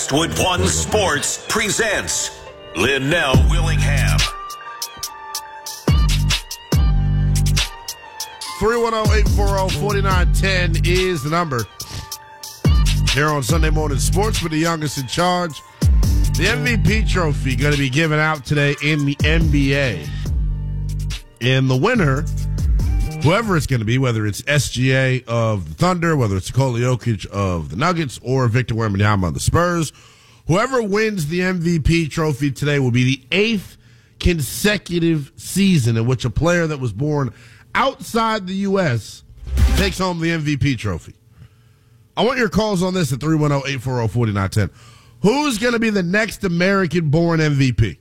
Westwood One Sports presents Linnell Willingham. 310-840-4910 is the number. Here on Sunday Morning Sports with the youngest in charge. The MVP trophy going to be given out today in the NBA. And the winner, whoever it's going to be, whether it's SGA of the Thunder, whether it's Nikola Jokic of the Nuggets, or Victor Wembanyama of the Spurs, whoever wins the MVP trophy today will be the 8th consecutive season in which a player that was born outside the U.S. takes home the MVP trophy. I want your calls on this at 310-840-4910. Who's going to be the next American-born MVP?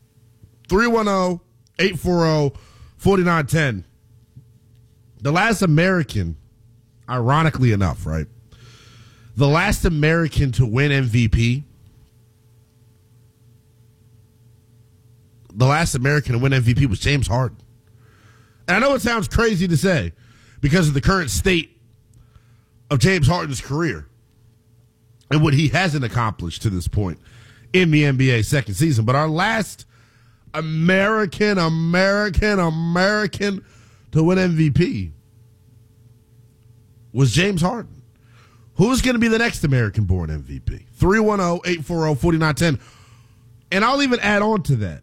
310-840-4910. The last American, ironically enough, right? The last American to win MVP, was James Harden. And I know it sounds crazy to say because of the current state of James Harden's career and what he hasn't accomplished to this point in the NBA second season. But our last American to win MVP was James Harden. Who's going to be the next American-born MVP? 310-840-4910. And I'll even add on to that.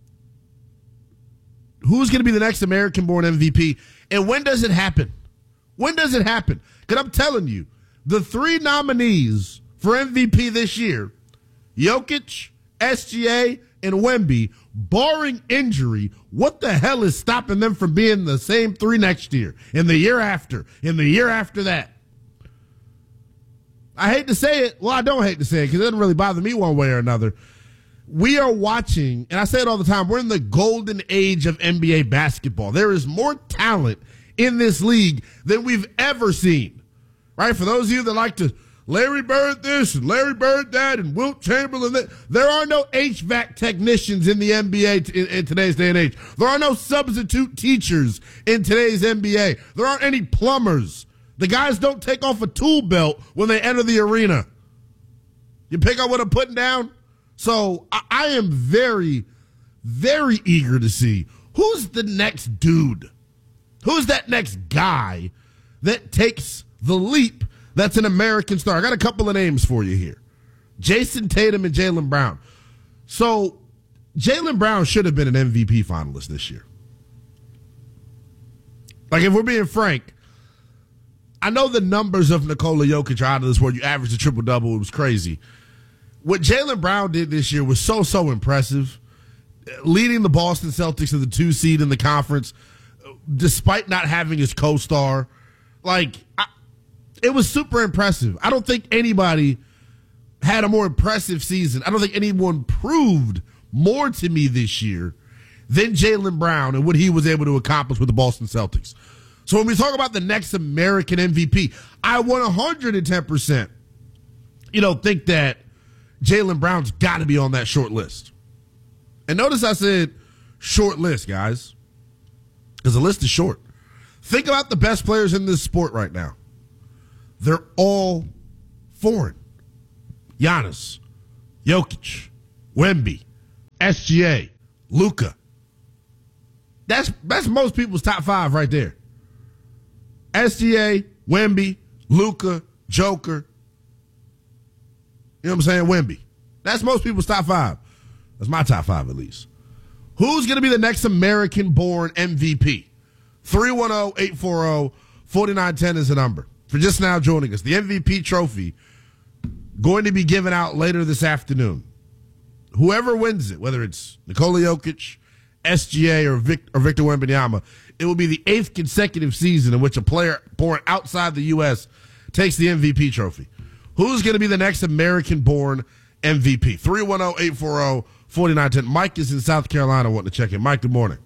Who's going to be the next American-born MVP? And when does it happen? When does it happen? Because I'm telling you, the three nominees for MVP this year, Jokic, SGA, and Wemby, barring injury, what the hell is stopping them from being the same three next year, and the year after, and the year after that? I hate to say it. Well, I don't hate to say it because it doesn't really bother me one way or another. We are watching, and I say it all the time, we're in the golden age of NBA basketball. There is more talent in this league than we've ever seen, right? For those of you that like to Larry Bird this and Larry Bird that and Wilt Chamberlain that, there are no HVAC technicians in the NBA in today's day and age. There are no substitute teachers in today's NBA. There aren't any plumbers. The guys don't take off a tool belt when they enter the arena. You pick up what I'm putting down? So I am very, very eager to see who's the next dude. Who's that next guy that takes the leap that's an American star? I got a couple of names for you here. Jason Tatum and Jaylen Brown. So Jaylen Brown should have been an MVP finalist this year. Like, if we're being frank, I know the numbers of Nikola Jokic are out of this world. You averaged a triple-double. It was crazy. What Jaylen Brown did this year was so impressive, leading the Boston Celtics to the 2 seed in the conference, despite not having his co-star. It was super impressive. I don't think anybody had a more impressive season. I don't think anyone proved more to me this year than Jaylen Brown and what he was able to accomplish with the Boston Celtics. So when we talk about the next American MVP, I 110%, think that Jaylen Brown's got to be on that short list. And notice I said short list, guys, because the list is short. Think about the best players in this sport right now. They're all foreign. Giannis, Jokic, Wemby, SGA, Luka. That's most people's top five right there. SGA, Wemby, Luka, Joker. You know what I'm saying? Wemby. That's most people's top five. That's my top five, at least. Who's going to be the next American-born MVP? 310-840-4910 is the number. For just now joining us, the MVP trophy going to be given out later this afternoon. Whoever wins it, whether it's Nikola Jokic, SGA, or Victor Wembanyama, it will be the 8th consecutive season in which a player born outside the U.S. takes the MVP trophy. Who's going to be the next American-born MVP? 310-840-4910. Mike is in South Carolina wanting to check in. Mike, good morning.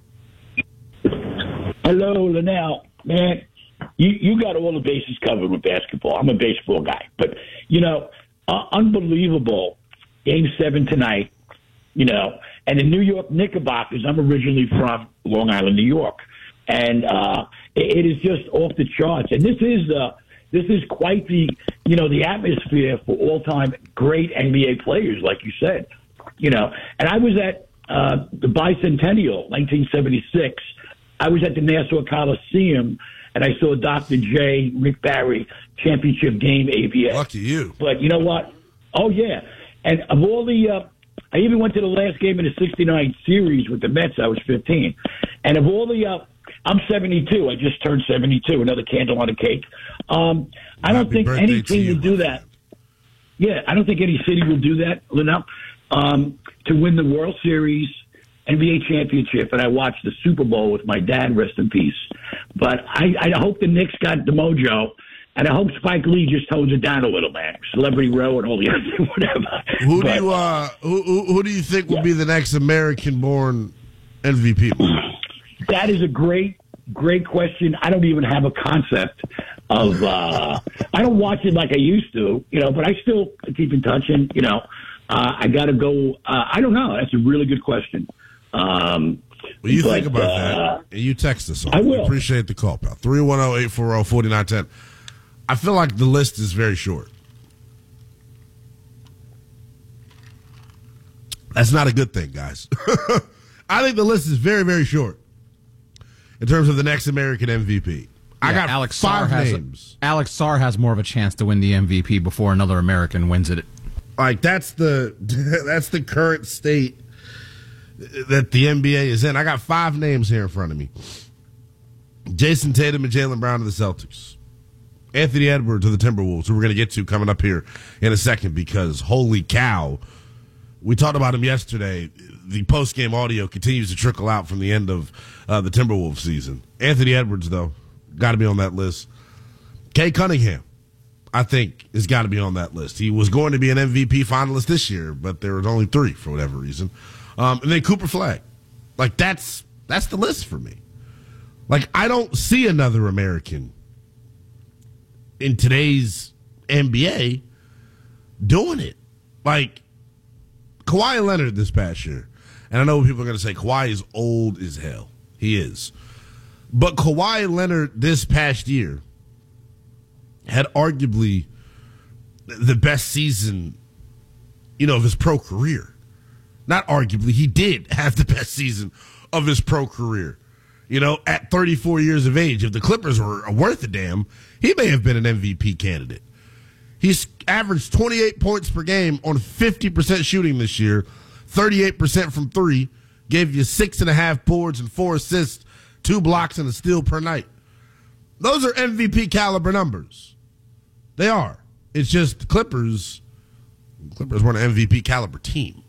Hello, Linnell. Man, you got all the bases covered with basketball. I'm a baseball guy. But, unbelievable. Game 7 tonight, and the New York Knickerbockers. I'm originally from Long Island, New York. And it is just off the charts. And this is this is quite the atmosphere for all-time great NBA players, like you said. And I was at the Bicentennial, 1976. I was at the Nassau Coliseum, and I saw Dr. J. Rick Barry championship game ABA. Lucky you. But you know what? Oh, yeah. And of all the I even went to the last game in the 69 series with the Mets. I was 15. And of all the I'm 72. I just turned 72, another candle on the cake. I don't think any team will do that. Yeah, I don't think any city will do that, Linnell, to win the World Series, NBA championship, and I watched the Super Bowl with my dad, rest in peace. But I hope the Knicks got the mojo, and I hope Spike Lee just tones it down a little, man. Celebrity Row and all the other whatever. Who do you think will be the next American-born MVP? That is a great question. I don't even have a concept of. I don't watch it like I used to, but I still keep in touch, and I got to go. I don't know. That's a really good question. Think about that, and you text us. I will. Appreciate the call, pal. 310-840-4910. I feel like the list is very short. That's not a good thing, guys. I think the list is very, very short in terms of the next American MVP. I got Alex five Sarr names. Alex Sarr has more of a chance to win the MVP before another American wins it. Like that's the current state that the NBA is in. I got five names here in front of me: Jason Tatum and Jaylen Brown of the Celtics, Anthony Edwards of the Timberwolves, who we're going to get to coming up here in a second because holy cow, we talked about him yesterday. The post-game audio continues to trickle out from the end of the Timberwolves season. Anthony Edwards, though, got to be on that list. Kay Cunningham, I think, has got to be on that list. He was going to be an MVP finalist this year, but there was only three for whatever reason. And then Cooper Flagg. Like, that's the list for me. Like, I don't see another American in today's NBA doing it. Like, Kawhi Leonard this past year. And I know people are going to say Kawhi is old as hell. He is. But Kawhi Leonard this past year had arguably the best season, of his pro career. Not arguably, he did have the best season of his pro career. At 34 years of age, if the Clippers were worth a damn, he may have been an MVP candidate. He's averaged 28 points per game on 50% shooting this year, 38% from three, gave you 6.5 boards and 4 assists, 2 blocks and a steal per night. Those are MVP caliber numbers. They are. It's just the Clippers weren't an MVP caliber team.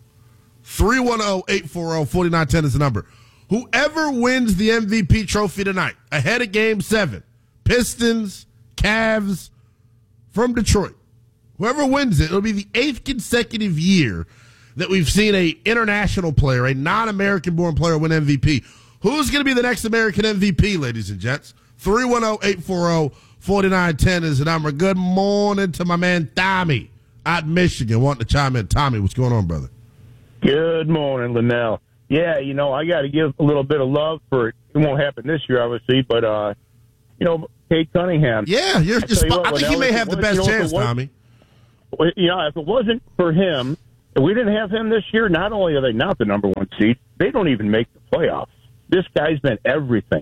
310-840-4910 is the number. Whoever wins the MVP trophy tonight, ahead of Game 7, Pistons, Cavs from Detroit, whoever wins it, it'll be the 8th consecutive year that we've seen a international player, a non-American born player, win MVP. Who's going to be the next American MVP, ladies and gents? 310-840-4910 is the number. Good morning to my man Tommy out in Michigan wanting to chime in. Tommy, what's going on, brother? Good morning, Linnell. Yeah, I got to give a little bit of love for it. It won't happen this year, obviously, but, Kay Cunningham. Yeah, you're spot. I think he may have the best chance, Tommy. If it wasn't for him, if we didn't have him this year, not only are they not the number one seed, they don't even make the playoffs. This guy's been everything.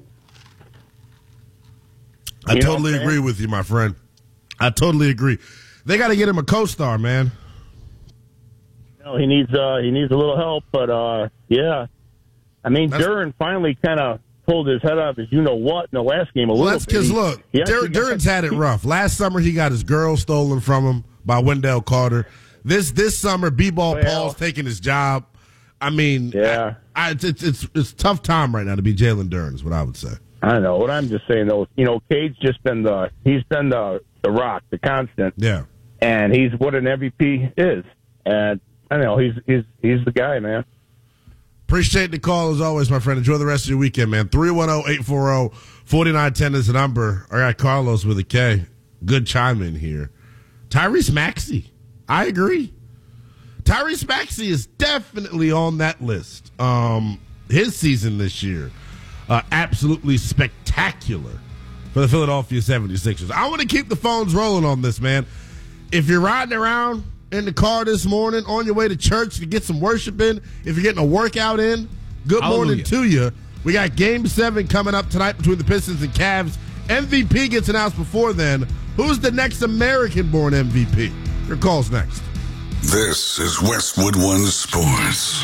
I totally agree with you, my friend. I totally agree. They got to get him a co-star, man. He needs a little help, but yeah. I mean, Duran finally kind of pulled his head up as what in the last game a little bit. That's because, look, Duran's had it rough. Last summer, he got his girl stolen from him by Wendell Carter. This summer, B-Ball Paul's taking his job. I mean, yeah, it's tough time right now to be Jalen Duran is what I would say. I know. What I'm just saying, though, Cade's just been the rock, the constant. Yeah. And he's what an MVP is. And I know he's the guy, man. Appreciate the call as always, my friend. Enjoy the rest of your weekend, man. 310-840-4910 is the number. I got Carlos with a K. Good chime in here. Tyrese Maxey. I agree. Tyrese Maxey is definitely on that list. His season this year, absolutely spectacular for the Philadelphia 76ers. I want to keep the phones rolling on this, man. If you're riding around in the car this morning on your way to church to get some worship in, if you're getting a workout in, good morning to you. We got Game 7 coming up tonight between the Pistons and Cavs. MVP gets announced before then. Who's the next American-born MVP? Your call's next. This is Westwood One Sports.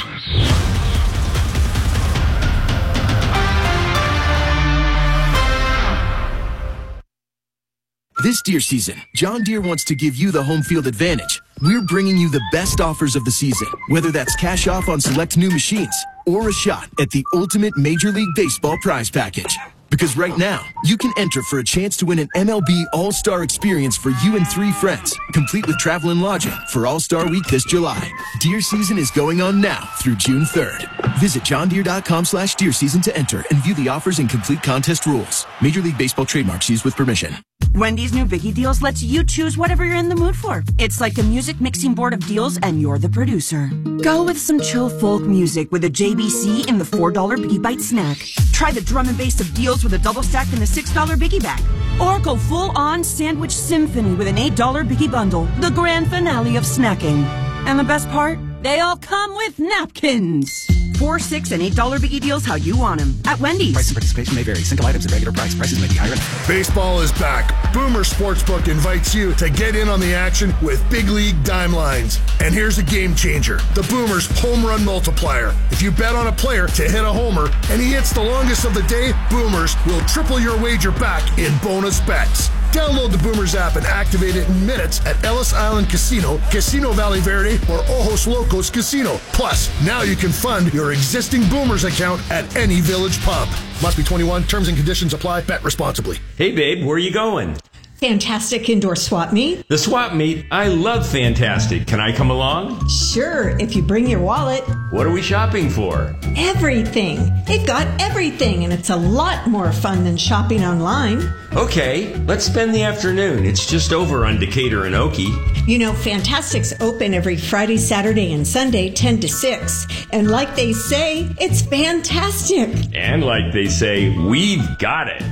This Deere season, John Deere wants to give you the home field advantage. We're bringing you the best offers of the season, whether that's cash off on select new machines or a shot at the ultimate Major League Baseball prize package. Because right now, you can enter for a chance to win an MLB All-Star experience for you and 3 friends, complete with travel and lodging for All-Star Week this July. Deer season is going on now through June 3rd. Visit johndeere.com/deer season to enter and view the offers and complete contest rules. Major League Baseball trademarks used with permission. Wendy's new Biggie Deals lets you choose whatever you're in the mood for. It's like a music mixing board of deals, and you're the producer. Go with some chill folk music with a JBC in the $4 Biggie Bite snack. Try the drum and bass of deals with a double stack in the $6 Biggie bag. Or go full-on sandwich symphony with an $8 Biggie bundle, the grand finale of snacking. And the best part? They all come with napkins. $4, $6, and $8 Biggie Deals how you want them at Wendy's. Price and participation may vary. Single items at regular price. Prices may be higher. Baseball is back. Boomer Sportsbook invites you to get in on the action with Big League Dime Lines. And here's a game changer. The Boomers Home Run Multiplier. If you bet on a player to hit a homer and he hits the longest of the day, Boomers will triple your wager back in bonus bets. Download the Boomers app and activate it in minutes at Ellis Island Casino, Casino Valley Verde, or Ojos Locos Casino. Plus, now you can fund your existing Boomers account at any Village pub. Must be 21. Terms and conditions apply. Bet responsibly. Hey, babe, where are you going? Fantastic Indoor Swap Meet. The swap meet? I love Fantastic. Can I come along? Sure, if you bring your wallet. What are we shopping for? Everything. They've got everything, and it's a lot more fun than shopping online. Okay, let's spend the afternoon. It's just over on Decatur and Okie. You know, Fantastic's open every Friday, Saturday, and Sunday, 10 to 6. And like they say, it's fantastic. And like they say, we've got it.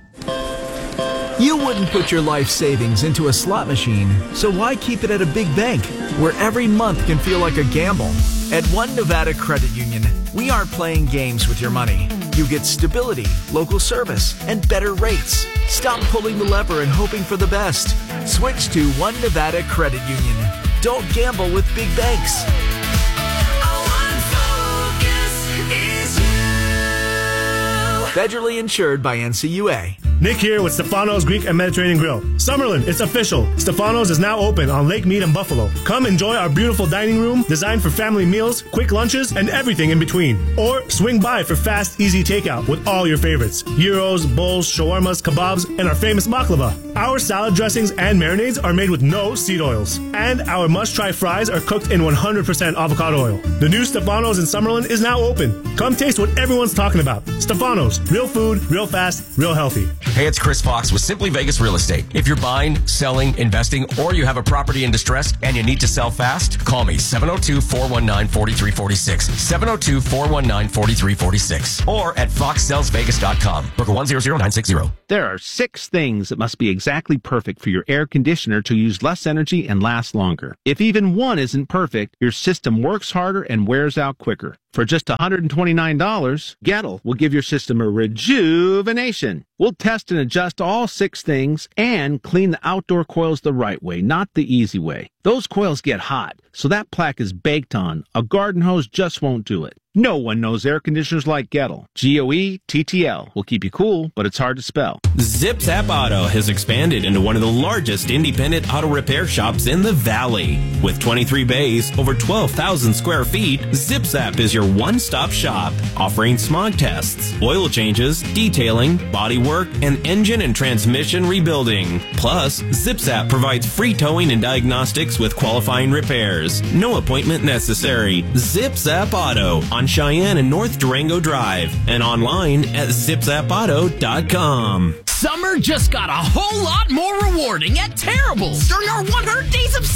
You wouldn't put your life savings into a slot machine, so why keep it at a big bank, where every month can feel like a gamble? At One Nevada Credit Union, we aren't playing games with your money. You get stability, local service, and better rates. Stop pulling the lever and hoping for the best. Switch to One Nevada Credit Union. Don't gamble with big banks. Federally insured by NCUA. Nick here with Stefano's Greek and Mediterranean Grill. Summerlin, it's official. Stefano's is now open on Lake Mead in Buffalo. Come enjoy our beautiful dining room designed for family meals, quick lunches, and everything in between. Or swing by for fast, easy takeout with all your favorites. Gyros, bowls, shawarmas, kebabs, and our famous baklava. Our salad dressings and marinades are made with no seed oils. And our must-try fries are cooked in 100% avocado oil. The new Stefano's in Summerlin is now open. Come taste what everyone's talking about. Stefano's. Real food, real fast, real healthy. Hey, it's Chris Fox with Simply Vegas Real Estate. If you're buying, selling, investing, or you have a property in distress and you need to sell fast, call me 702-419-4346. 702-419-4346. Or at foxsellsvegas.com. Broker 100960. There are 6 things that must be exactly perfect for your air conditioner to use less energy and last longer. If even one isn't perfect, your system works harder and wears out quicker. For just $129, Gettle will give your system a rejuvenation. We'll test and adjust all 6 things and clean the outdoor coils the right way, not the easy way. Those coils get hot, so that plaque is baked on. A garden hose just won't do it. No one knows air conditioners like Gettle. G-O-E-T-T-L will keep you cool, but it's hard to spell. ZipZap Auto has expanded into one of the largest independent auto repair shops in the Valley. With 23 bays, over 12,000 square feet, ZipZap is your one-stop shop, offering smog tests, oil changes, detailing, body work, and engine and transmission rebuilding. Plus, ZipZap provides free towing and diagnostics with qualifying repairs. No appointment necessary. ZipZap Auto on Cheyenne and North Durango Drive, and online at zipzapauto.com. Summer just got a whole lot more rewarding at Terrible's during our 100 Days of Summer.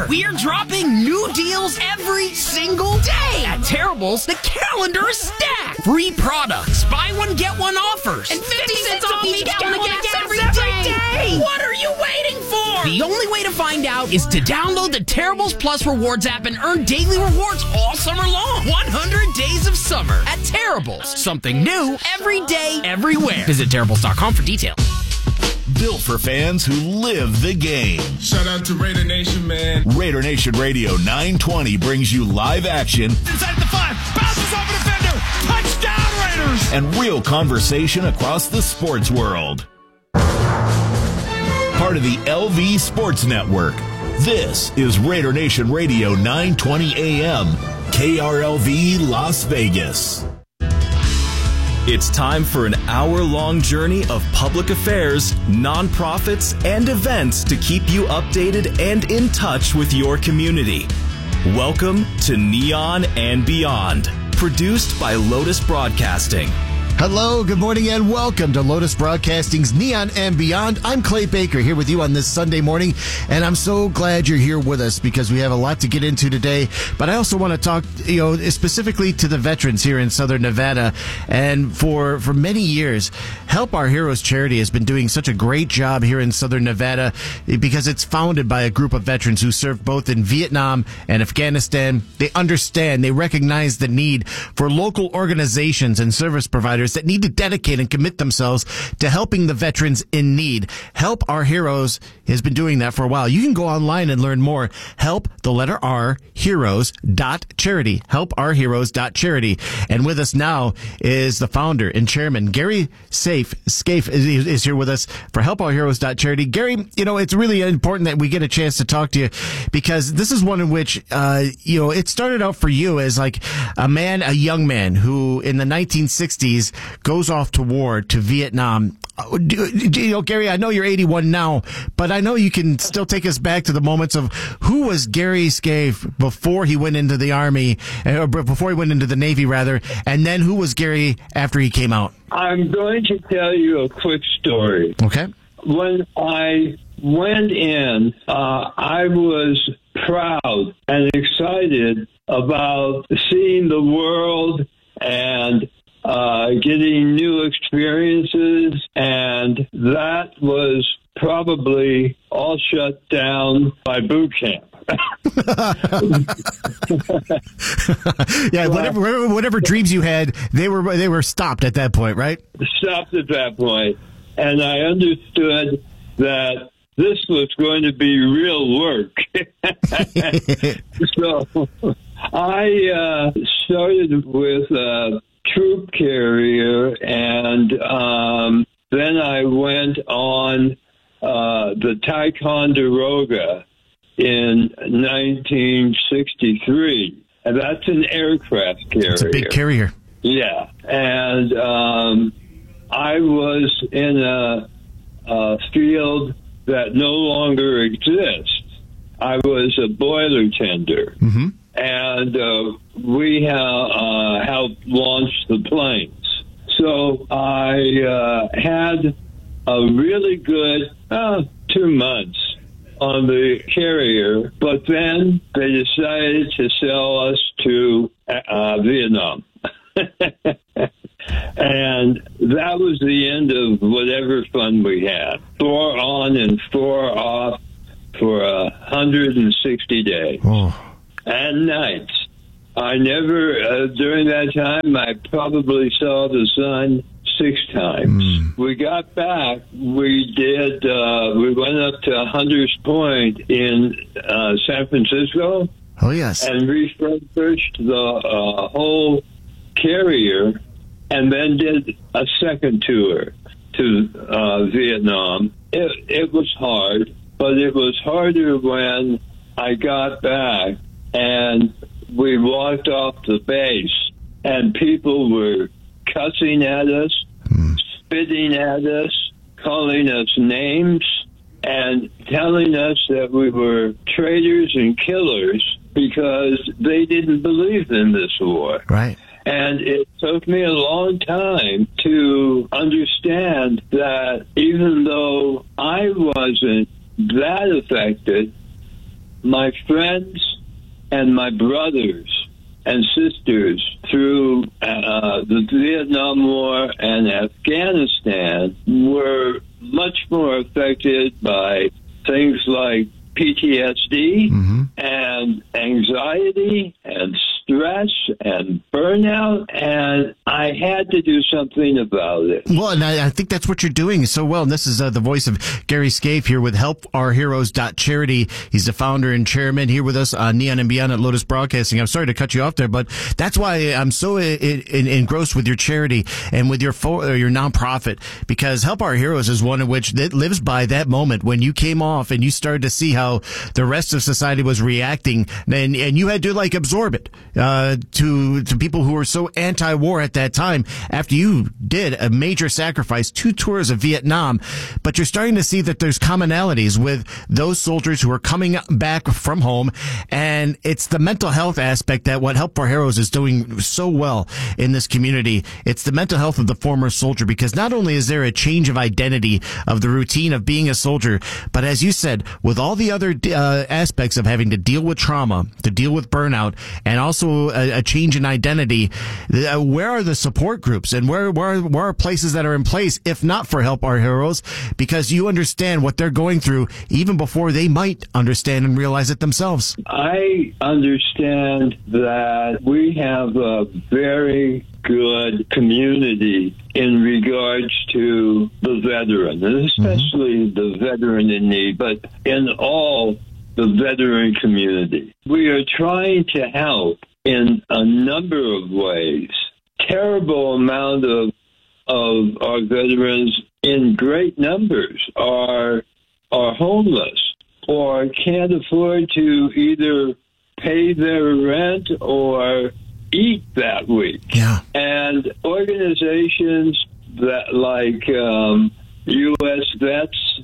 We are dropping new deals every single day. At Terrible's, the calendar is stacked. Free products, buy one, get one offers, and 50 cents off each gallon of gas every day. What are you waiting for? The only way to find out is to download the Terrible's Plus Rewards app and earn daily rewards all summer long. 100 days of summer at Terrible's. Something new every day, everywhere. Visit Terrible's.com for details. Built for fans who live the game. Shout out to Raider Nation, man. Raider Nation Radio 920 brings you live action. Inside the 5, bounces off a defender. Touchdown, Raiders! And real conversation across the sports world. Part of the LV Sports Network. This is Raider Nation Radio 920 AM, KRLV Las Vegas. It's time for an hour-long journey of public affairs, nonprofits, and events to keep you updated and in touch with your community. Welcome to Neon and Beyond, produced by Lotus Broadcasting. Hello, good morning, and welcome to Lotus Broadcasting's Neon and Beyond. I'm Clay Baker here with you on this Sunday morning, and I'm so glad you're here with us because we have a lot to get into today. But I also want to talk, specifically to the veterans here in Southern Nevada. And for many years, Help Our Heroes charity has been doing such a great job here in Southern Nevada because it's founded by a group of veterans who served both in Vietnam and Afghanistan. They understand, they recognize the need for local organizations and service providers that need to dedicate and commit themselves to helping the veterans in need. Help Our Heroes has been doing that for a while. You can go online and learn more. Help, the letter R, heroes.charity. HelpOurHeroes.charity. And with us now is the founder and chairman, Gary Scaife is here with us for HelpOurHeroes.charity. Gary, it's really important that we get a chance to talk to you because this is one in which, it started out for you as like a young man who in the 1960s goes off to war to Vietnam. Gary, I know you're 81 now, but I know you can still take us back to the moments of who was Gary Scaife before he went into the Army, or before he went into the Navy, rather, and then who was Gary after he came out? I'm going to tell you a quick story. Okay. When I went in, I was proud and excited about seeing the world and getting new experiences, and that was probably all shut down by boot camp. Yeah, whatever dreams you had, they were stopped at that point, right? Stopped at that point, and I understood that this was going to be real work. So I started with troop carrier, and then I went on the Ticonderoga in 1963, and that's an aircraft carrier. It's a big carrier. Yeah, and I was in a field that no longer exists. I was a boiler tender. Mm-hmm. And we helped launch the planes. So I had a really good 2 months on the carrier, but then they decided to sell us to Vietnam. And that was the end of whatever fun we had. 4 on and 4 off for 160 days. Oh. And nights. I never, during that time, I probably saw the sun 6 times. We got back, we went up to Hunters Point in San Francisco. Oh, yes. And refurbished the whole carrier, and then did a second tour to Vietnam. It was hard, but it was harder when I got back and we walked off the base and people were cussing at us, spitting at us, calling us names, and telling us that we were traitors and killers because they didn't believe in this war. Right. And it took me a long time to understand that even though I wasn't that affected, my friends and my brothers and sisters through the Vietnam War and Afghanistan were much more affected by things like PTSD and anxiety and stress and burnout, and I had to do something about it. Well, and I think that's what you're doing so well. And this is the voice of Gary Scaife here with HelpOurHeroes.charity. He's the founder and chairman here with us on Neon and Beyond at Lotus Broadcasting. I'm sorry to cut you off there, but that's why I'm so engrossed with your charity and with your nonprofit, because Help Our Heroes is one in which that lives by that moment when you came off and you started to see how the rest of society was reacting, and you had to like absorb it to people who were so anti-war at that time after you did a major sacrifice, 2 tours of Vietnam. But you're starting to see that there's commonalities with those soldiers who are coming back from home, and it's the mental health aspect that what Help Our Heroes is doing so well in this community. It's the mental health of the former soldier, because not only is there a change of identity of the routine of being a soldier, but as you said, with all the other aspects of having to deal with trauma, to deal with burnout, and also a change in identity, where are the support groups and where are places that are in place, if not for Help Our Heroes, because you understand what they're going through even before they might understand and realize it themselves? I understand that we have a very good community in regards to the veteran, and especially the veteran in need, but in all the veteran community. We are trying to help in a number of ways. Terrible amount of our veterans in great numbers are homeless or can't afford to either pay their rent or eat that week. Yeah. And organizations that like U.S. Vets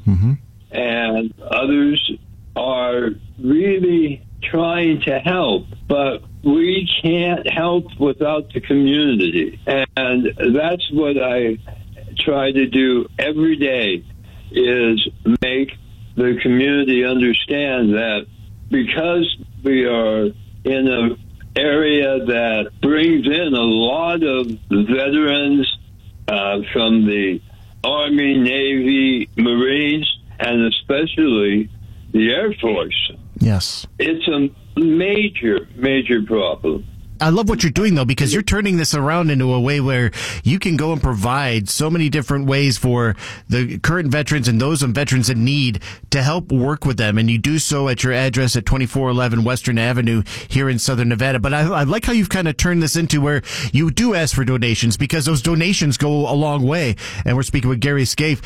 and others are really trying to help, but we can't help without the community. And that's what I try to do every day, is make the community understand that because we are in an area that brings in a lot of veterans from the Army, Navy, Marines, and especially the Air Force. Yes. It's a major, major problem. I love what you're doing, though, because you're turning this around into a way where you can go and provide so many different ways for the current veterans and those veterans in need to help work with them. And you do so at your address at 2411 Western Avenue here in Southern Nevada. But I like how you've kind of turned this into where you do ask for donations, because those donations go a long way. And we're speaking with Gary Scaife,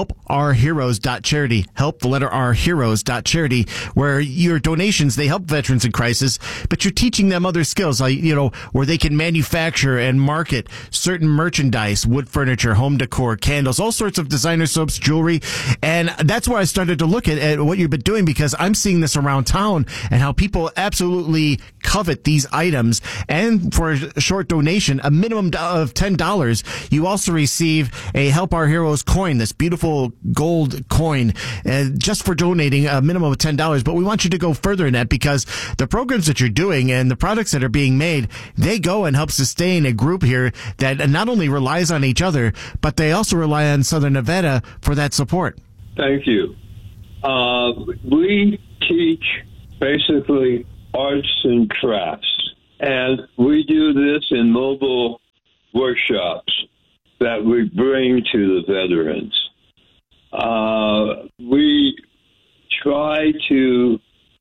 HelpOurHeroes.charity, help the letter R heroes.charity, where your donations, they help veterans in crisis, but you're teaching them other skills, like, where they can manufacture and market certain merchandise, wood furniture, home decor, candles, all sorts of designer soaps, jewelry. And that's where I started to look at what you've been doing, because I'm seeing this around town and how people absolutely covet these items. And for a short donation, a minimum of $10, you also receive a Help Our Heroes coin, this beautiful gold coin, just for donating a minimum of $10. But we want you to go further in that, because the programs that you're doing and the products that are being made, they go and help sustain a group here that not only relies on each other, but they also rely on Southern Nevada for that support. Thank you. We teach basically arts and crafts, and we do this in mobile workshops that we bring to the veterans. We try to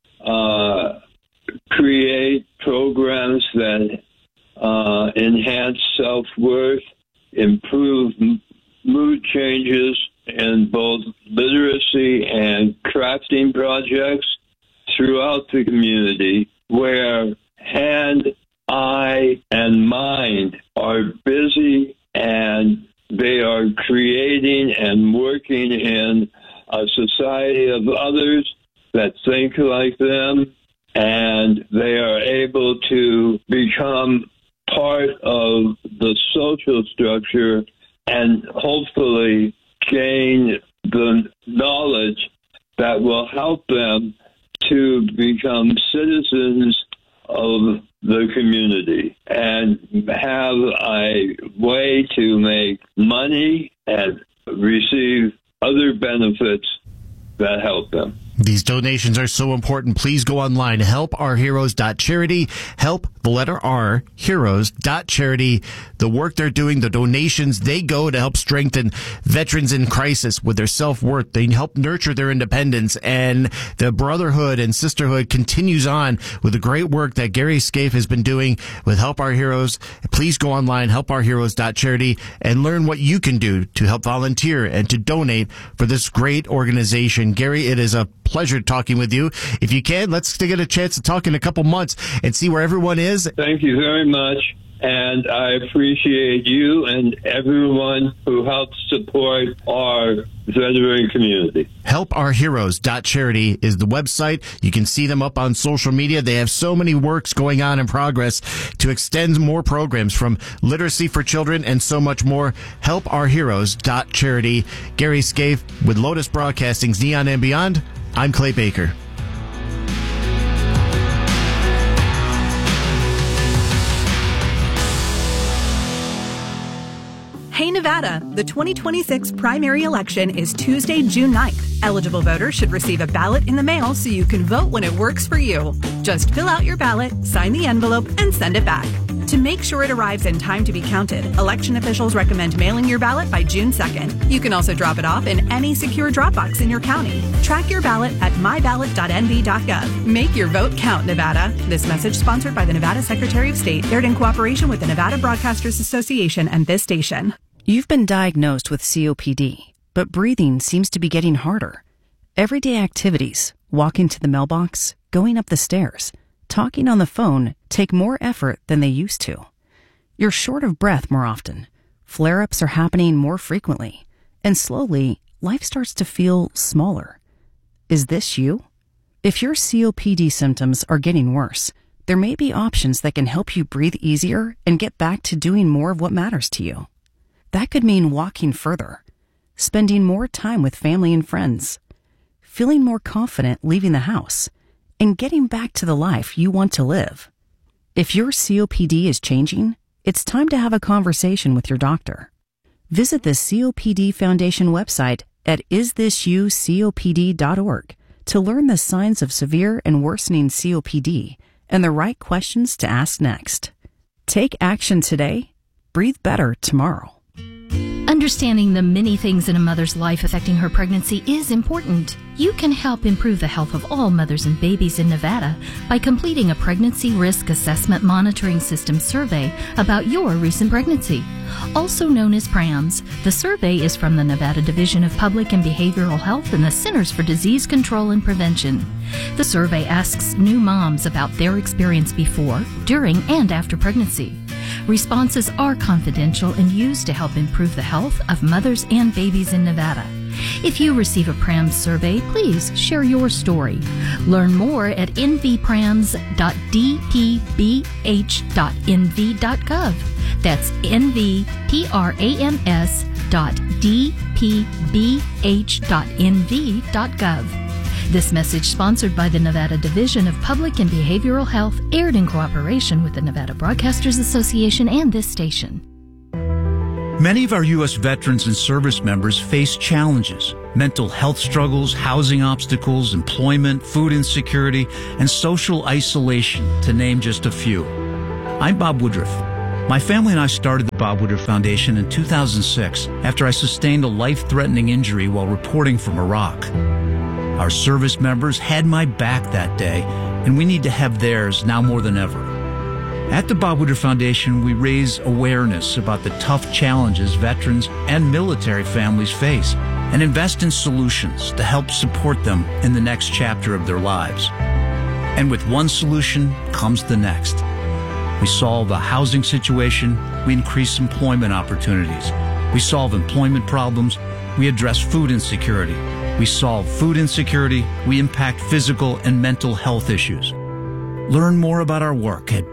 create programs that enhance self-worth, improve mood changes in both literacy and crafting projects throughout the community, where hand, eye, and mind are busy, and they are creating and working in a society of others that think like them, and they are able to become part of the social structure and hopefully gain the knowledge that will help them to become citizens of the community and have a way to make money and receive other benefits that help them. These donations are so important. Please go online, helpourheroes.charity, help, the letter R, heroes.charity. The work they're doing, the donations, they go to help strengthen veterans in crisis with their self-worth. They help nurture their independence, and the brotherhood and sisterhood continues on with the great work that Gary Scaife has been doing with Help Our Heroes. Please go online, helpourheroes.charity, and learn what you can do to help volunteer and to donate for this great organization. Gary, it is a pleasure talking with you. If you can, let's get a chance to talk in a couple months and see where everyone is. Thank you very much, and I appreciate you and everyone who helps support our veteran community. Helpourheroes.charity is the website. You can see them up on social media. They have so many works going on in progress to extend more programs from literacy for children and so much more. Helpourheroes.charity. Gary Scaife with Lotus Broadcasting's Neon and Beyond. I'm Clay Baker. Hey Nevada, the 2026 primary election is Tuesday, June 9th. Eligible voters should receive a ballot in the mail so you can vote when it works for you. Just fill out your ballot, sign the envelope, and send it back. To make sure it arrives in time to be counted, election officials recommend mailing your ballot by June 2nd. You can also drop it off in any secure drop box in your county. Track your ballot at myballot.nv.gov. Make your vote count, Nevada. This message sponsored by the Nevada Secretary of State, aired in cooperation with the Nevada Broadcasters Association and this station. You've been diagnosed with COPD, but breathing seems to be getting harder. Everyday activities, walking to the mailbox, going up the stairs, talking on the phone take more effort than they used to. You're short of breath more often. Flare-ups are happening more frequently. And slowly, life starts to feel smaller. Is this you? If your COPD symptoms are getting worse, there may be options that can help you breathe easier and get back to doing more of what matters to you. That could mean walking further, spending more time with family and friends, feeling more confident leaving the house, and getting back to the life you want to live. If your COPD is changing, it's time to have a conversation with your doctor. Visit the COPD Foundation website at isthisyoucopd.org to learn the signs of severe and worsening COPD and the right questions to ask next. Take action today. Breathe better tomorrow. Understanding the many things in a mother's life affecting her pregnancy is important. You can help improve the health of all mothers and babies in Nevada by completing a Pregnancy Risk Assessment Monitoring System survey about your recent pregnancy. Also known as PRAMS, the survey is from the Nevada Division of Public and Behavioral Health and the Centers for Disease Control and Prevention. The survey asks new moms about their experience before, during, and after pregnancy. Responses are confidential and used to help improve the health of mothers and babies in Nevada. If you receive a PRAMS survey, please share your story. Learn more at nvprams.dpbh.nv.gov. That's nvprams.dpbh.nv.gov. This message sponsored by the Nevada Division of Public and Behavioral Health, aired in cooperation with the Nevada Broadcasters Association and this station. Many of our U.S. veterans and service members face challenges: mental health struggles, housing obstacles, employment, food insecurity, and social isolation, to name just a few. I'm Bob Woodruff. My family and I started the Bob Woodruff Foundation in 2006 after I sustained a life-threatening injury while reporting from Iraq. Our service members had my back that day, and we need to have theirs now more than ever. At the Bob Woodruff Foundation, we raise awareness about the tough challenges veterans and military families face and invest in solutions to help support them in the next chapter of their lives. And with one solution comes the next. We solve the housing situation, we increase employment opportunities. We solve employment problems, we address food insecurity. We solve food insecurity, we impact physical and mental health issues. Learn more about our work at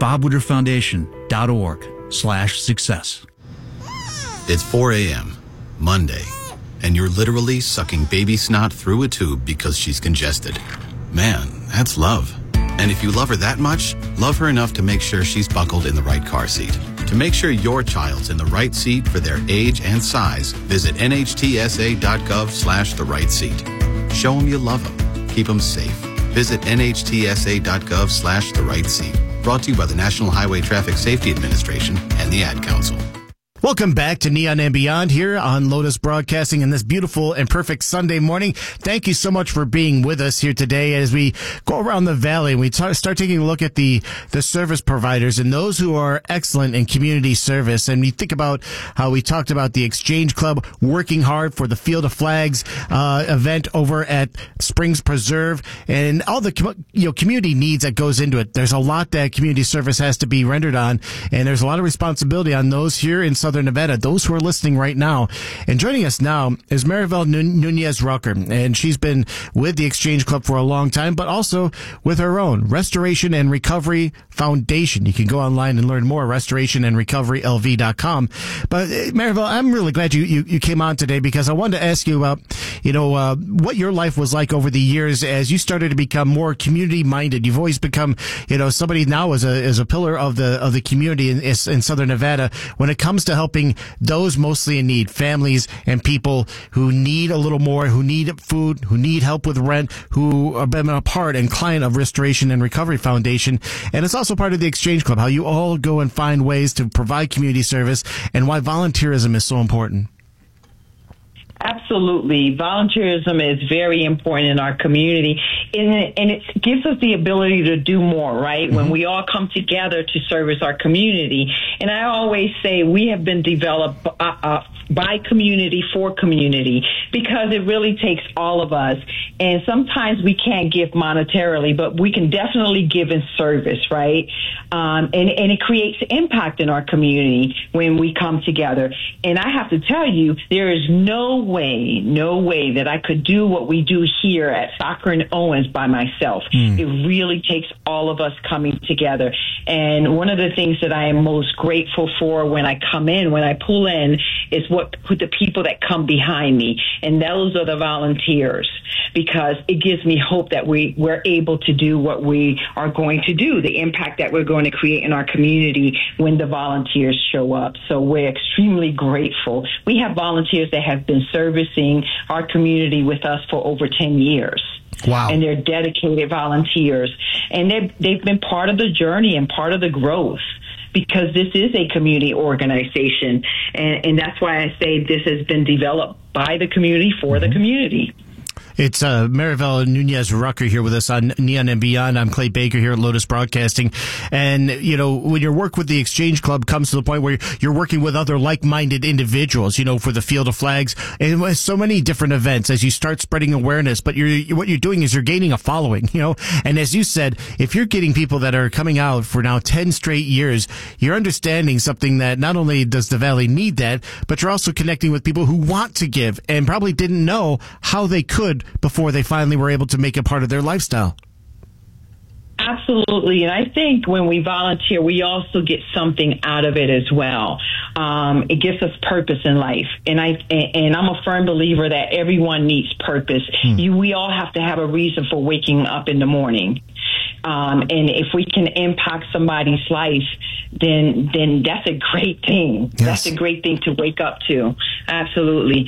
bobwoodrufffoundation.org/success. It's 4 a.m., Monday, and you're literally sucking baby snot through a tube because she's congested. Man, that's love. And if you love her that much, love her enough to make sure she's buckled in the right car seat. To make sure your child's in the right seat for their age and size, visit nhtsa.gov/the right seat. Show them you love them. Keep them safe. Visit nhtsa.gov/the right seat. Brought to you by the National Highway Traffic Safety Administration and the Ad Council. Welcome back to Neon and Beyond here on Lotus Broadcasting in this beautiful and perfect Sunday morning. Thank you so much for being with us here today as we go around the valley and we start taking a look at the service providers and those who are excellent in community service. And we think about how we talked about the Exchange Club working hard for the Field of Flags event over at Springs Preserve and all the community needs that goes into it. There's a lot that community service has to be rendered on, and there's a lot of responsibility on those here in Southern Nevada, those who are listening right now. And joining us now is Maribel Nunez Rucker, and she's been with the Exchange Club for a long time, but also with her own Restoration and Recovery Foundation. You can go online and learn more, restorationandrecoverylv.com. But Maribel, I'm really glad you came on today because I wanted to ask you about, what your life was like over the years as you started to become more community minded. You've always become, somebody now as a pillar of the community in Southern Nevada when it comes to helping those mostly in need, families and people who need a little more, who need food, who need help with rent, who have been a part and client of Restoration and Recovery Foundation. And it's also part of the Exchange Club, how you all go and find ways to provide community service and why volunteerism is so important. Absolutely. Volunteerism is very important in our community, and it gives us the ability to do more, right? Mm-hmm. When we all come together to service our community. And I always say we have been developed by community for community because it really takes all of us. And sometimes we can't give monetarily, but we can definitely give in service, right? And it creates impact in our community when we come together. And I have to tell you, there is no way that I could do what we do here at Soccer and Owens by myself. It really takes all of us coming together. And one of the things that I am most grateful for when I pull in, is the people that come behind me. And those are the volunteers, because it gives me hope that we're able to do what we are going to do, the impact that we're going to create in our community when the volunteers show up. So we're extremely grateful. We have volunteers that have been servicing our community with us for over 10 years. Wow. And they're dedicated volunteers. And they've been part of the journey and part of the growth, because this is a community organization. And that's why I say this has been developed by the community for the community. It's Maribel Nunez Rucker here with us on Neon and Beyond. I'm Clay Baker here at Lotus Broadcasting. And, when your work with the Exchange Club comes to the point where you're working with other like-minded individuals, for the Field of Flags and with so many different events as you start spreading awareness. But what you're doing is you're gaining a following, And as you said, if you're getting people that are coming out for now 10 straight years, you're understanding something that not only does the Valley need that, but you're also connecting with people who want to give and probably didn't know how they could before they finally were able to make it part of their lifestyle. Absolutely. And I think when we volunteer, we also get something out of it as well. It gives us purpose in life. And I'm a firm believer that everyone needs purpose. We all have to have a reason for waking up in the morning. And if we can impact somebody's life, then that's a great thing. Yes. That's a great thing to wake up to. Absolutely.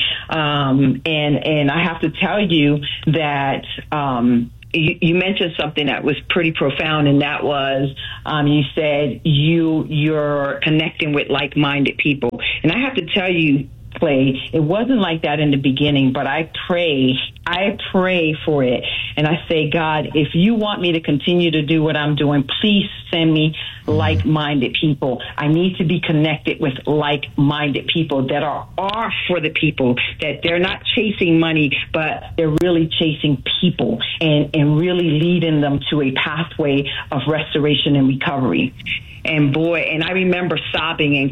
And I have to tell you that, you mentioned something that was pretty profound, and that was you said you're connecting with like-minded people. And I have to tell you, Clay, it wasn't like that in the beginning, but I pray for it. And I say, God, if you want me to continue to do what I'm doing, please send me like-minded people. I need to be connected with like-minded people that are for the people, that they're not chasing money, but they're really chasing people and really leading them to a pathway of restoration and recovery. And I remember sobbing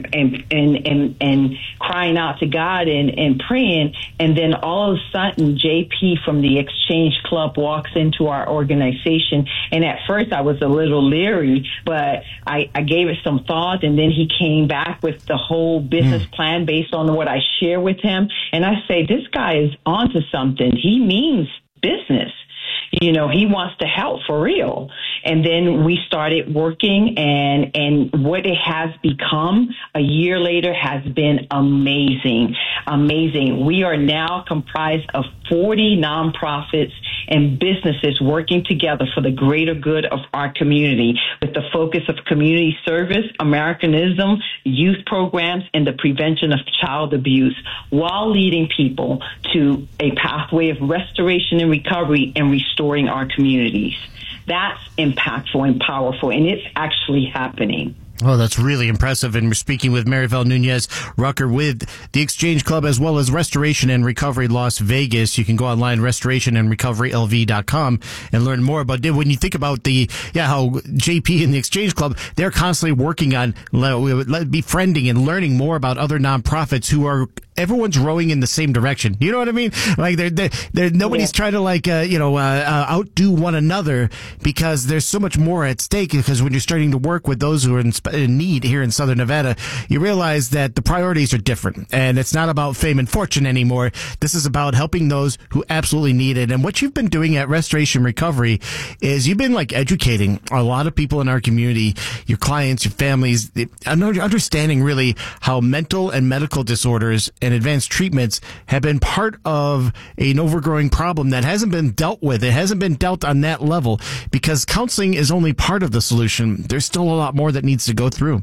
and crying out to God and praying. And then all of a sudden, JP from the Exchange Club walks into our organization. And at first I was a little leery, but I gave it some thought. And then he came back with the whole business plan based on what I share with him. And I say, this guy is onto something. He means business. he wants to help for real. And then we started working, and what it has become a year later has been amazing. We are now comprised of 40 nonprofits and businesses working together for the greater good of our community, with the focus of community service, Americanism, youth programs, and the prevention of child abuse, while leading people to a pathway of restoration and recovery and restoring our communities. That's impactful and powerful, and it's actually happening. Oh, that's really impressive. And we're speaking with Maribel Nunez Rucker with the Exchange Club, as well as Restoration and Recovery Las Vegas. You can go online, restorationandrecoverylv.com, and learn more about it. When you think about how JP and the Exchange Club, they're constantly working on befriending and learning more about other nonprofits who are, everyone's rowing in the same direction. You know what I mean? Like nobody's trying to outdo one another, because there's so much more at stake. Because when you're starting to work with those who are in need here in Southern Nevada, you realize that the priorities are different, and it's not about fame and fortune anymore. This is about helping those who absolutely need it. And what you've been doing at Restoration Recovery is you've been educating a lot of people in our community, your clients, your families, understanding really how mental and medical disorders and advanced treatments have been part of an overgrowing problem that hasn't been dealt with. It hasn't been dealt on that level, because counseling is only part of the solution. There's still a lot more that needs to go through.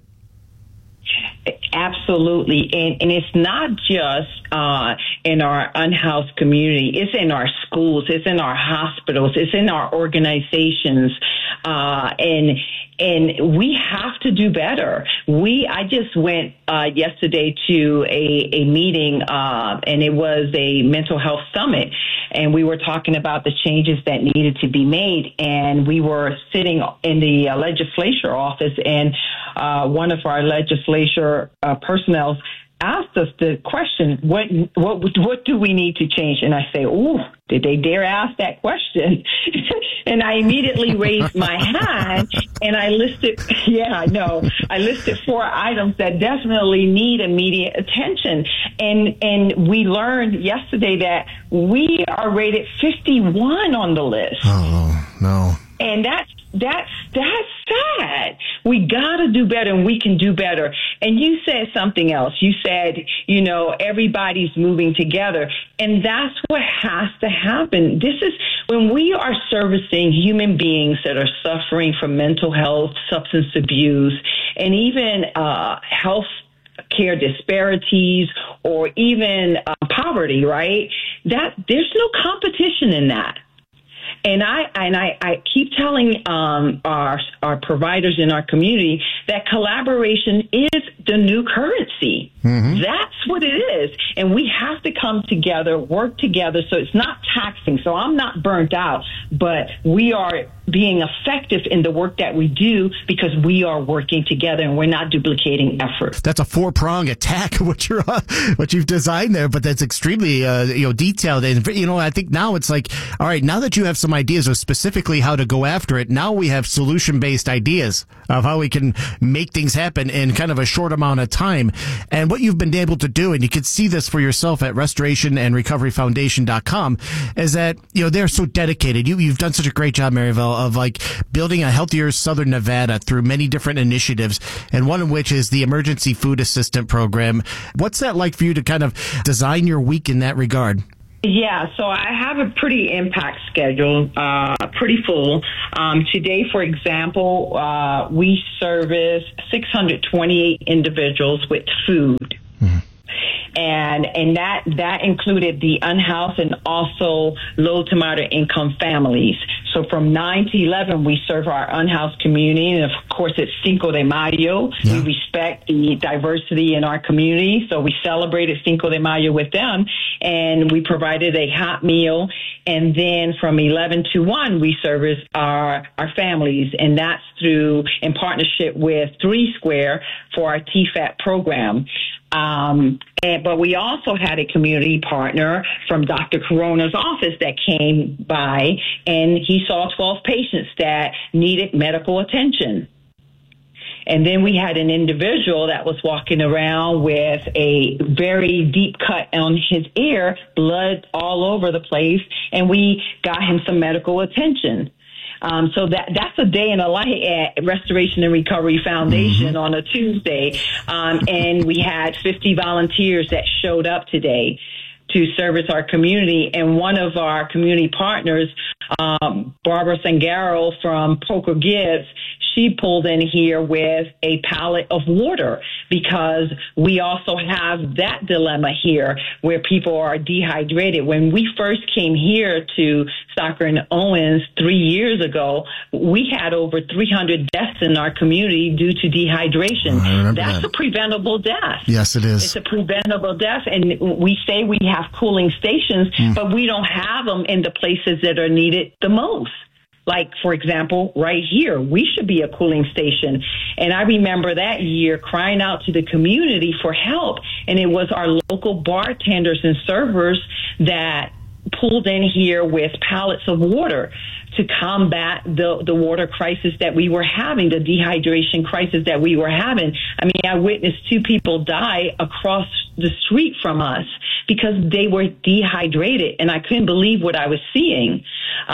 Absolutely. And it's not just in our unhoused community. It's in our schools. It's in our hospitals. It's in our organizations. And we have to do better. I just went yesterday to a meeting, and it was a mental health summit. And we were talking about the changes that needed to be made. And we were sitting in the legislature office, and one of our legislature personnel asked us the question, what do we need to change? And I say, ooh, did they dare ask that question? And I immediately raised my hand, and I listed 4 items that definitely need immediate attention. And we learned yesterday that we are rated 51 on the list. Oh, no. And that's sad. We got to do better, and we can do better. And you said something else. You said, everybody's moving together. And that's what has to happen. This is when we are servicing human beings that are suffering from mental health, substance abuse, and even health care disparities, or even poverty, right? That there's no competition in that. And I keep telling our providers in our community that collaboration is the new currency. Mm-hmm. That's what it is. And we have to come together, work together, so it's not taxing. So I'm not burnt out, but we are being effective in the work that we do because we are working together and we're not duplicating effort. That's a 4-prong attack, what you've designed there, but that's extremely detailed. And I think now it's like, all right, now that you have some ideas of specifically how to go after it, now we have solution-based ideas of how we can make things happen in kind of a short amount of time. And what you've been able to do, and you can see this for yourself at restorationandrecoveryfoundation.com, is that they're so dedicated. You've done such a great job, Maribel, of building a healthier Southern Nevada through many different initiatives, and one of which is the Emergency Food Assistant Program. What's that like for you to kind of design your week in that regard? Yeah, so I have a pretty impact schedule, pretty full. Today, for example, we service 628 individuals with food. Mm-hmm. And that included the unhoused and also low to moderate income families. So from 9 to 11, we serve our unhoused community. And of course, it's Cinco de Mayo. Yeah. We respect the diversity in our community. So we celebrated Cinco de Mayo with them, and we provided a hot meal. And then from 11 to 1, we service our families. And that's in partnership with 3 Square for our TFAT program. But we also had a community partner from Dr. Corona's office that came by, and he saw 12 patients that needed medical attention. And then we had an individual that was walking around with a very deep cut on his ear, blood all over the place, and we got him some medical attention. So that's a day in the life at Restoration and Recovery Foundation on a Tuesday. And we had 50 volunteers that showed up today to service our community. And one of our community partners, Barbara Sangaro from Poker Gibbs, she pulled in here with a pallet of water because we also have that dilemma here where people are dehydrated. When we first came here to Stocker and Owens 3 years ago, we had over 300 deaths in our community due to dehydration. That's a preventable death. Yes, it is. It's a preventable death. And we say we have cooling stations, but we don't have them in the places that are needed the most. Like, for example, right here, we should be a cooling station. And I remember that year crying out to the community for help. And it was our local bartenders and servers that pulled in here with pallets of water to combat the water crisis that we were having, the dehydration crisis that we were having. I mean, I witnessed 2 people die across the street from us because they were dehydrated, and I couldn't believe what I was seeing.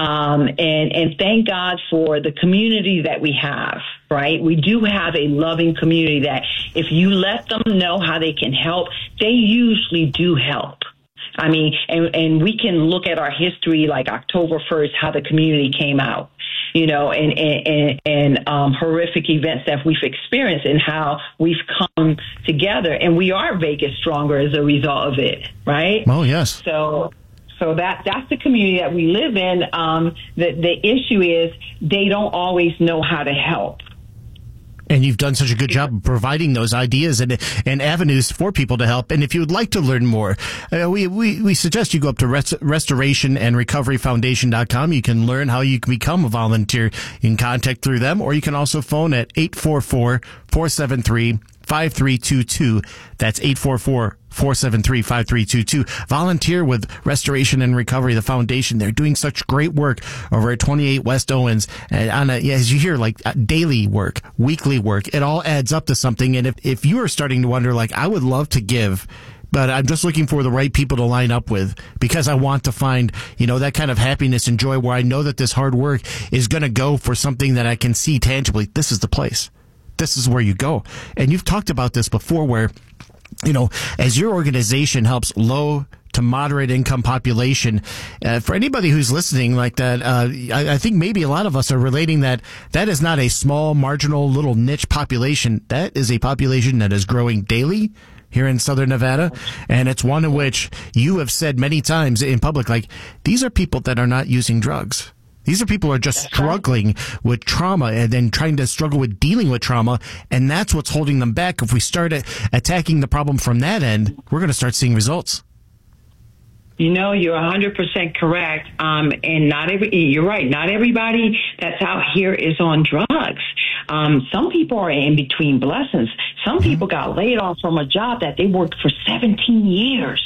And thank God for the community that we have, right? We do have a loving community that if you let them know how they can help, they usually do help. I mean, and we can look at our history like October 1st, how the community came out, you know, and horrific events that we've experienced and how we've come together. And we are Vegas stronger as a result of it, right? Oh, yes. So that's the community that we live in. The issue is they don't always know how to help. And you've done such a good job of providing those ideas and avenues for people to help. And if you would like to learn more, we suggest you go up to restorationandrecoveryfoundation.com. You can learn how you can become a volunteer. You can contact through them, or you can also phone at 844-473-5322. That's 844-473-5322. Volunteer with Restoration and Recovery, the foundation. They're doing such great work over at 28 West Owens. And as you hear, like daily work, weekly work, it all adds up to something. And if you are starting to wonder, like, I would love to give, but I'm just looking for the right people to line up with because I want to find, you know, that kind of happiness and joy where I know that this hard work is going to go for something that I can see tangibly. This is the place. This is where you go. And you've talked about this before where, you know, as your organization helps low to moderate income population, for anybody who's listening like that, I think maybe a lot of us are relating that is not a small, marginal, little niche population. That is a population that is growing daily here in Southern Nevada. And it's one in which you have said many times in public, like, these are people that are not using drugs. These are people who are just struggling with trauma and then trying to struggle with dealing with trauma. And that's what's holding them back. If we start attacking the problem from that end, we're going to start seeing results. You know, you're 100% correct. And you're right. Not everybody that's out here is on drugs. Some people are in between blessings. Some people got laid off from a job that they worked for 17 years.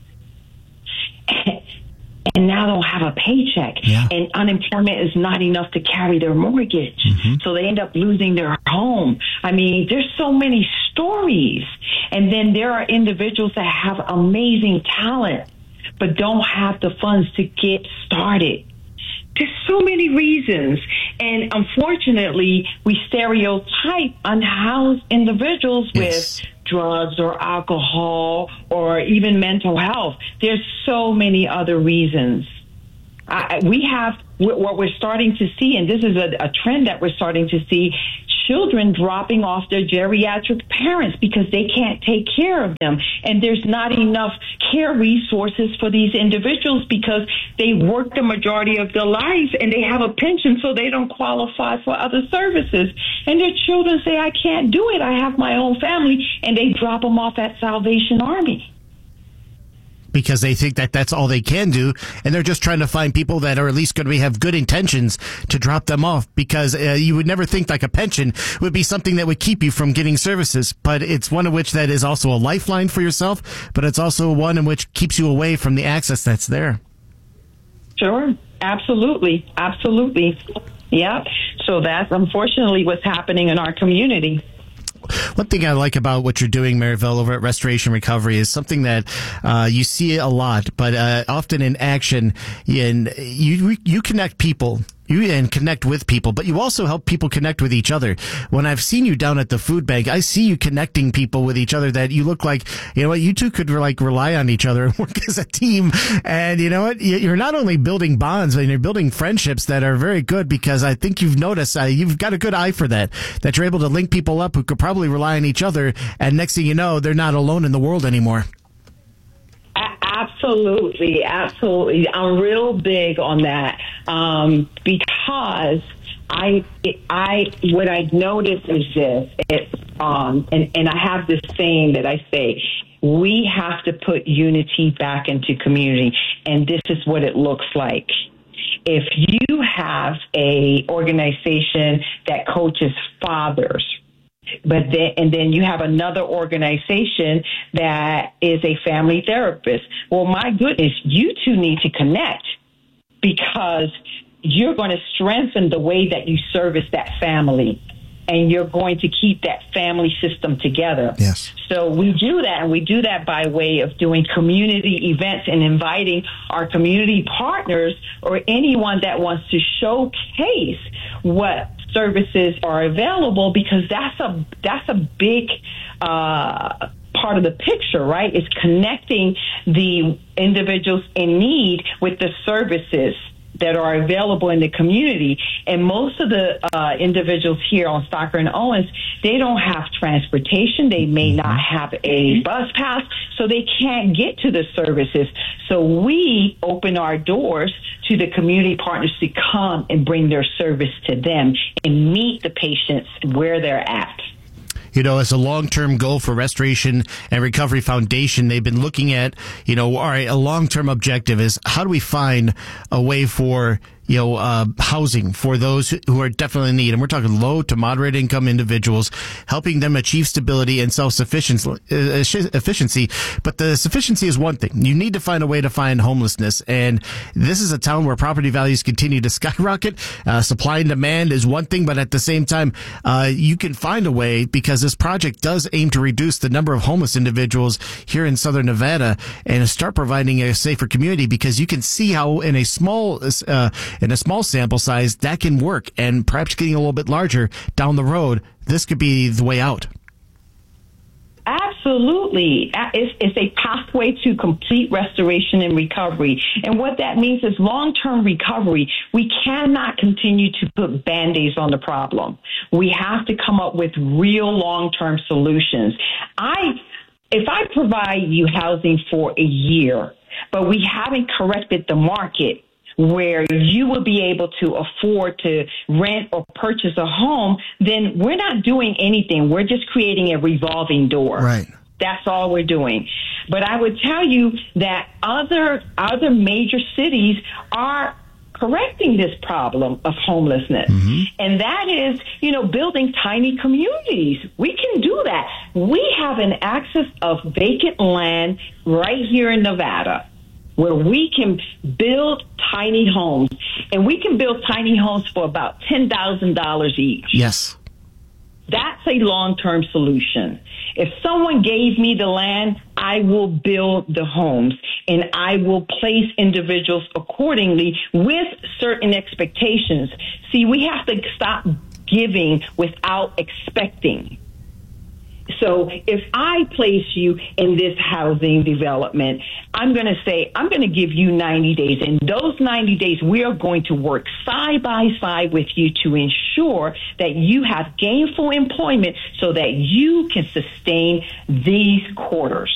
And now don't have a paycheck. Yeah. And unemployment is not enough to carry their mortgage. So they end up losing their home. I mean, there's so many stories. And then there are individuals that have amazing talent, but don't have the funds to get started. There's so many reasons. And unfortunately, we stereotype unhoused individuals with drugs or alcohol or even mental health. There's so many other reasons. We have what we're starting to see, and this is a trend that we're starting to see, children dropping off their geriatric parents because they can't take care of them. And there's not enough care resources for these individuals because they work the majority of their life and they have a pension, so they don't qualify for other services. And their children say, I can't do it. I have my own family. And they drop them off at Salvation Army. Because they think that that's all they can do, and they're just trying to find people that are at least going to have good intentions to drop them off, because you would never think like a pension would be something that would keep you from getting services, but it's one of which that is also a lifeline for yourself, but it's also one in which keeps you away from the access that's there. Sure. Absolutely. Absolutely. Yep. So that's unfortunately what's happening in our community. One thing I like about what you're doing, Marivelle, over at Restoration Recovery is something that you see a lot, but often in action, you connect people. And connect with people, but you also help people connect with each other. When I've seen you down at the food bank, I see you connecting people with each other that you look like, you know what, you two could like rely on each other and work as a team. And you know what, you're not only building bonds, but you're building friendships that are very good, because I think you've noticed, you've got a good eye for that you're able to link people up who could probably rely on each other. And next thing you know, they're not alone in the world anymore. Absolutely. I'm real big on that, because what I noticed is this, and I have this saying that I say, we have to put unity back into community, and this is what it looks like. If you have a organization that coaches fathers, and then you have another organization that is a family therapist. Well, my goodness, you two need to connect, because you're going to strengthen the way that you service that family, and you're going to keep that family system together. Yes. So we do that, and we do that by way of doing community events and inviting our community partners or anyone that wants to showcase what services are available, because that's a big part of the picture, right? Is connecting the individuals in need with the services that are available in the community. And most of the individuals here on Stocker and Owens, they don't have transportation. They may not have a bus pass, so they can't get to the services. So we open our doors to the community partners to come and bring their service to them and meet the patients where they're at. You know, as a long-term goal for Restoration and Recovery Foundation, they've been looking at, you know, all right, a long-term objective is how do we find a way for, you know, housing for those who are definitely in need. And we're talking low to moderate income individuals, helping them achieve stability and self-sufficiency. But the sufficiency is one thing. You need to find a way to find homelessness. And this is a town where property values continue to skyrocket. Supply and demand is one thing, but at the same time, you can find a way, because this project does aim to reduce the number of homeless individuals here in Southern Nevada and start providing a safer community, because you can see how in a small sample size that can work, and perhaps getting a little bit larger down the road, this could be the way out. Absolutely. It's a pathway to complete restoration and recovery. And what that means is long-term recovery. We cannot continue to put Band-Aids on the problem. We have to come up with real long-term solutions. If I provide you housing for a year, but we haven't corrected the market where you will be able to afford to rent or purchase a home, then we're not doing anything. We're just creating a revolving door. Right. That's all we're doing. But I would tell you that other major cities are correcting this problem of homelessness. Mm-hmm. And that is, you know, building tiny communities. We can do that. We have an access of vacant land right here in Nevada, where we can build tiny homes. And we can build tiny homes for about $10,000 each. Yes. That's a long-term solution. If someone gave me the land, I will build the homes, and I will place individuals accordingly with certain expectations. See, we have to stop giving without expecting. So if I place you in this housing development, I'm going to say, I'm going to give you 90 days. In those 90 days, we are going to work side by side with you to ensure that you have gainful employment so that you can sustain these quarters.